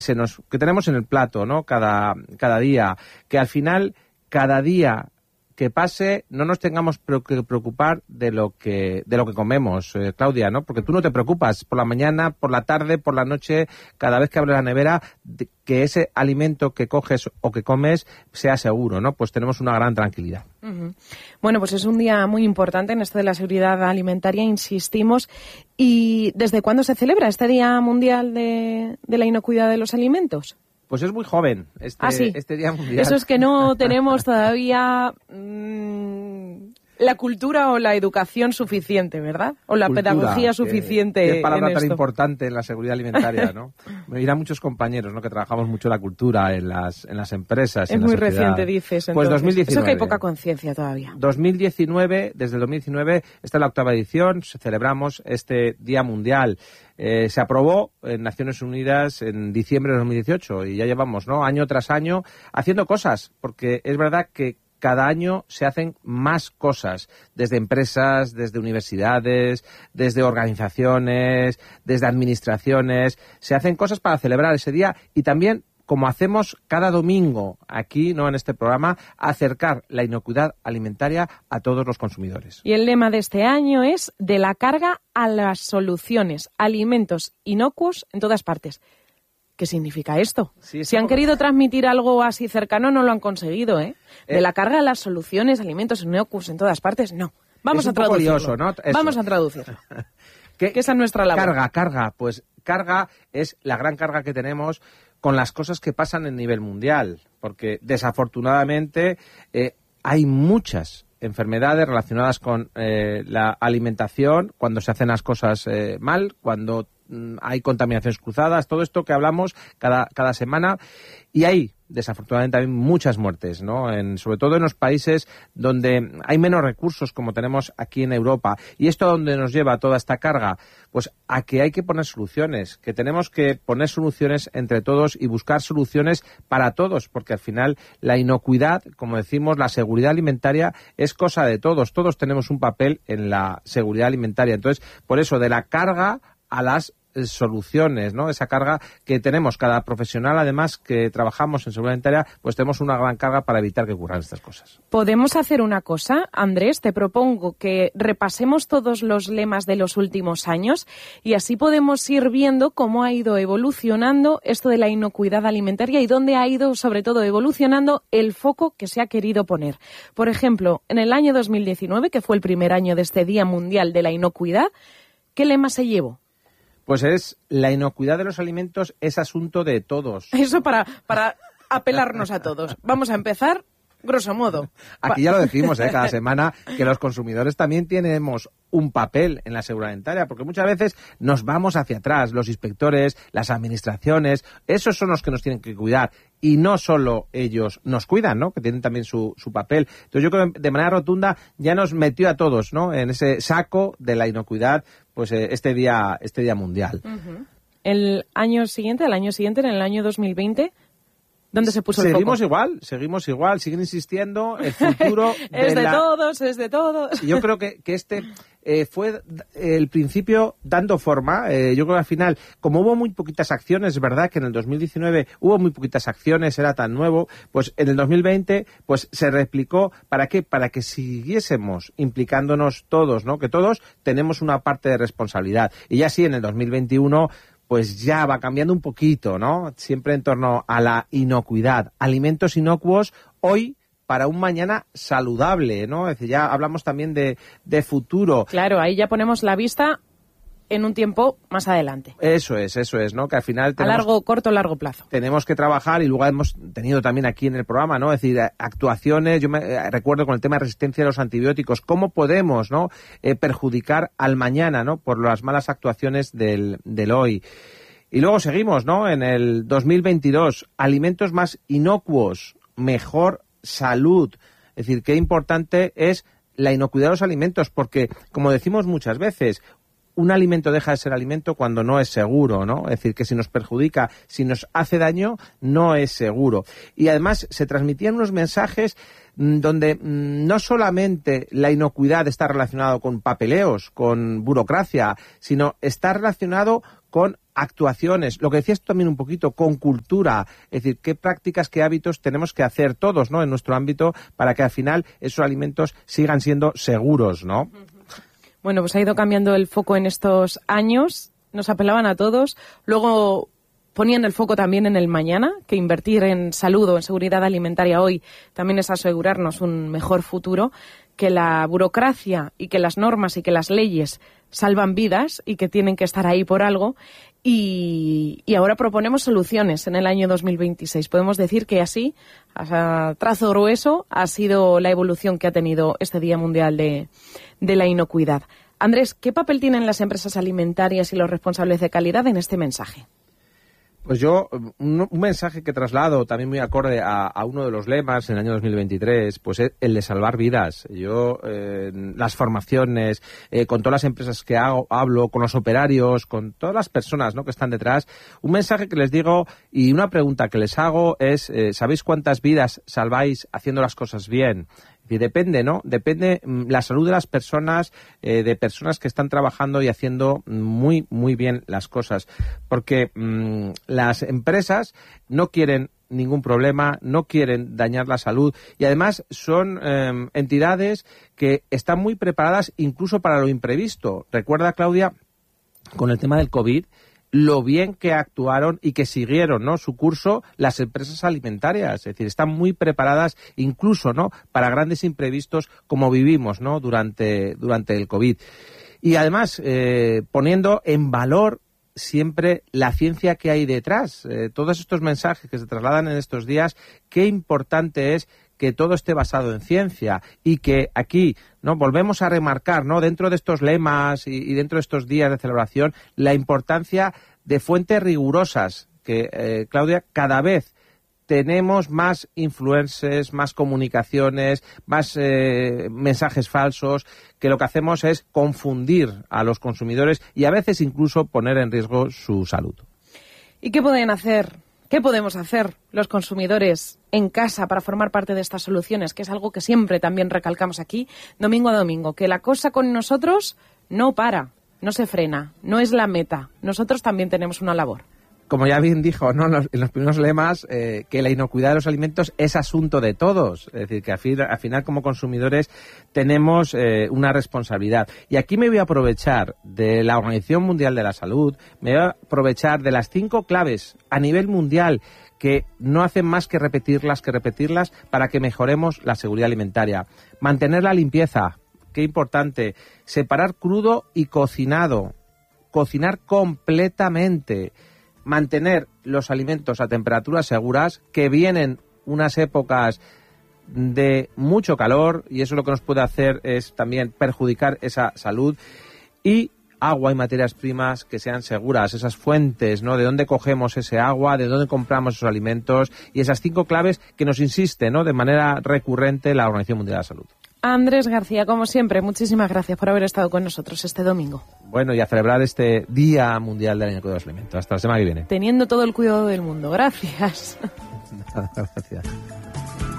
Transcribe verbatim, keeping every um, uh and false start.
se nos, que tenemos en el plato, ¿no? Cada, cada día, que al final, cada día que pase, no nos tengamos que preocupar de lo que de lo que comemos, eh, Claudia, ¿no? Porque tú no te preocupas por la mañana, por la tarde, por la noche, cada vez que abres la nevera, de, que ese alimento que coges o que comes sea seguro, ¿no? Pues tenemos una gran tranquilidad. Uh-huh. Bueno, pues es un día muy importante en esto de la seguridad alimentaria, insistimos. ¿Y desde cuándo se celebra este Día Mundial de, de la Inocuidad de los Alimentos? Pues es muy joven este, ah, sí. este Día Mundial. Eso es que no tenemos todavía mmm, la cultura o la educación suficiente, ¿verdad? O la cultura, pedagogía suficiente. Qué, qué palabra en tan esto. importante en la seguridad alimentaria, ¿no? Me dirán muchos compañeros, ¿no? Que trabajamos mucho la cultura en las en las empresas. Es en muy la reciente, dices. Pues dos mil diecinueve. Eso que hay poca conciencia todavía. dos mil diecinueve, desde el dos mil diecinueve, esta es la octava edición, celebramos este Día Mundial. Eh, se aprobó en Naciones Unidas en diciembre de dos mil dieciocho y ya llevamos, ¿no? Año tras año haciendo cosas, porque es verdad que cada año se hacen más cosas, desde empresas, desde universidades, desde organizaciones, desde administraciones, se hacen cosas para celebrar ese día y también, como hacemos cada domingo aquí, ¿no? En este programa, acercar la inocuidad alimentaria a todos los consumidores. Y el lema de este año es de la carga a las soluciones, alimentos inocuos en todas partes. ¿Qué significa esto? Sí, si han querido transmitir algo así cercano, no lo han conseguido, ¿eh? De eh, la carga a las soluciones, alimentos inocuos en todas partes, no. Vamos a traducirlo. Es un poco lioso, ¿no? Vamos a traducirlo. ¿Qué, que esa es nuestra labor. Carga, carga. Pues carga es la gran carga que tenemos con las cosas que pasan en nivel mundial. Porque desafortunadamente eh, hay muchas enfermedades relacionadas con eh, la alimentación, cuando se hacen las cosas eh, mal, cuando mm, hay contaminaciones cruzadas, todo esto que hablamos cada, cada semana. Y hay, desafortunadamente, también muchas muertes, ¿no? En, sobre todo en los países donde hay menos recursos, como tenemos aquí en Europa. ¿Y esto a dónde nos lleva toda esta carga? Pues a que hay que poner soluciones, que tenemos que poner soluciones entre todos y buscar soluciones para todos, porque al final la inocuidad, como decimos, la seguridad alimentaria es cosa de todos. Todos tenemos un papel en la seguridad alimentaria. Entonces, por eso, de la carga a las soluciones, ¿no? Esa carga que tenemos cada profesional, además, que trabajamos en seguridad alimentaria, pues tenemos una gran carga para evitar que ocurran estas cosas. ¿Podemos hacer una cosa, Andrés? Te propongo que repasemos todos los lemas de los últimos años y así podemos ir viendo cómo ha ido evolucionando esto de la inocuidad alimentaria y dónde ha ido, sobre todo, evolucionando el foco que se ha querido poner. Por ejemplo, en el año dos mil diecinueve, que fue el primer año de este Día Mundial de la Inocuidad, ¿qué lema se llevó? Pues es la inocuidad de los alimentos es asunto de todos. Eso para, para apelarnos a todos. Vamos a empezar, grosso modo. Aquí ya lo decimos, ¿eh? Cada semana, que los consumidores también tenemos un papel en la seguridad alimentaria, porque muchas veces nos vamos hacia atrás, los inspectores, las administraciones, esos son los que nos tienen que cuidar. Y no solo ellos nos cuidan, ¿no? Que tienen también su, su papel. Entonces yo creo que de manera rotunda ya nos metió a todos, ¿no? En ese saco de la inocuidad, pues eh, este día este día mundial. Uh-huh. El año siguiente, el año siguiente, en el año dos mil veinte, ¿dónde se puso el foco? Seguimos igual, seguimos igual, siguen insistiendo, el futuro de es de la... todos, es de todos. Yo creo que, que este eh, fue el principio dando forma. Eh, yo creo que al final, como hubo muy poquitas acciones, es verdad que en el dos mil diecinueve hubo muy poquitas acciones, era tan nuevo, pues en el dos mil veinte pues se replicó. ¿Para qué? Para que siguiésemos implicándonos todos, ¿no? Que todos tenemos una parte de responsabilidad. Y ya sí, en el dos mil veintiuno... pues ya va cambiando un poquito, ¿no? Siempre en torno a la inocuidad. Alimentos inocuos hoy para un mañana saludable, ¿no? Es decir, ya hablamos también de, de futuro. Claro, ahí ya ponemos la vista en un tiempo más adelante. Eso es, eso es, ¿no? Que al final tenemos, a largo, corto, largo plazo. Tenemos que trabajar y luego hemos tenido también aquí en el programa, ¿no? Es decir, actuaciones, yo me eh, recuerdo con el tema de resistencia a los antibióticos, cómo podemos, ¿no? Eh, perjudicar al mañana, ¿no? Por las malas actuaciones del, del hoy. Y luego seguimos, ¿no? En el dos mil veintidós, alimentos más inocuos, mejor salud. Es decir, qué importante es la inocuidad de los alimentos, porque, como decimos muchas veces, un alimento deja de ser alimento cuando no es seguro, ¿no? Es decir, que si nos perjudica, si nos hace daño, no es seguro. Y además se transmitían unos mensajes donde no solamente la inocuidad está relacionado con papeleos, con burocracia, sino está relacionado con actuaciones, lo que decías tú también un poquito, con cultura, es decir, qué prácticas, qué hábitos tenemos que hacer todos, ¿no?, en nuestro ámbito para que al final esos alimentos sigan siendo seguros, ¿no? Bueno, pues ha ido cambiando el foco en estos años, nos apelaban a todos, luego ponían el foco también en el mañana, que invertir en salud o en seguridad alimentaria hoy también es asegurarnos un mejor futuro, que la burocracia y que las normas y que las leyes salvan vidas y que tienen que estar ahí por algo. Y, y ahora proponemos soluciones en el año dos mil veintiséis. Podemos decir que así, a trazo grueso, ha sido la evolución que ha tenido este Día Mundial de, de la Inocuidad. Andrés, ¿qué papel tienen las empresas alimentarias y los responsables de calidad en este mensaje? Pues yo, un, un mensaje que traslado también muy acorde a, a uno de los lemas en el año dos mil veintitrés, pues es el de salvar vidas. Yo, eh, las formaciones, eh, con todas las empresas que hago, hablo, con los operarios, con todas las personas, ¿no?, que están detrás, un mensaje que les digo y una pregunta que les hago es, eh, ¿sabéis cuántas vidas salváis haciendo las cosas bien? Y depende, ¿no? Depende mmm, la salud de las personas, eh, de personas que están trabajando y haciendo muy, muy bien las cosas. Porque mmm, las empresas no quieren ningún problema, no quieren dañar la salud y además son eh, entidades que están muy preparadas incluso para lo imprevisto. Recuerda, Claudia, con el tema del COVID, lo bien que actuaron y que siguieron, ¿no?, su curso las empresas alimentarias. Es decir, están muy preparadas incluso, ¿no?, para grandes imprevistos como vivimos, ¿no?, durante, durante el COVID. Y además, eh, poniendo en valor siempre la ciencia que hay detrás. Eh, todos estos mensajes que se trasladan en estos días, qué importante es que todo esté basado en ciencia y que aquí, ¿no?, volvemos a remarcar, ¿no?, dentro de estos lemas y, y dentro de estos días de celebración, la importancia de fuentes rigurosas que, eh, Claudia, cada vez tenemos más influencers, más comunicaciones, más eh, mensajes falsos, que lo que hacemos es confundir a los consumidores y a veces incluso poner en riesgo su salud. ¿Y qué pueden hacer? ¿Qué podemos hacer los consumidores en casa para formar parte de estas soluciones? Que es algo que siempre también recalcamos aquí, domingo a domingo, que la cosa con nosotros no para, no se frena, no es la meta. Nosotros también tenemos una labor. Como ya bien dijo, ¿no?, en los, en los primeros lemas, eh, que la inocuidad de los alimentos es asunto de todos. Es decir, que al, fin, al final como consumidores tenemos eh, una responsabilidad. Y aquí me voy a aprovechar de la Organización Mundial de la Salud, me voy a aprovechar de las cinco claves a nivel mundial que no hacen más que repetirlas, que repetirlas para que mejoremos la seguridad alimentaria. Mantener la limpieza, qué importante. Separar crudo y cocinado. Cocinar completamente. Mantener los alimentos a temperaturas seguras, que vienen unas épocas de mucho calor y eso lo que nos puede hacer es también perjudicar esa salud, y agua y materias primas que sean seguras, esas fuentes, ¿no?, de dónde cogemos ese agua, de dónde compramos esos alimentos, y esas cinco claves que nos insiste, ¿no?, de manera recurrente la Organización Mundial de la Salud. Andrés García, como siempre, muchísimas gracias por haber estado con nosotros este domingo. Bueno, y a celebrar este Día Mundial de la Inocuidad de los Alimentos. Hasta la semana que viene. Teniendo todo el cuidado del mundo. Gracias. Gracias.